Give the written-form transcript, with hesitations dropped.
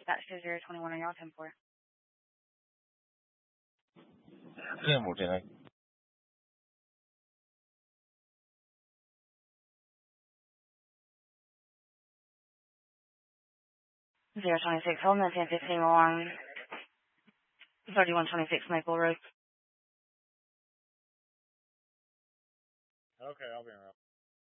Dispatch to 021 on y'all 10-4. 10-4, 10-8. Zero 26, hold on 10-15 along 3126 Maple Road. Okay, I'll be around.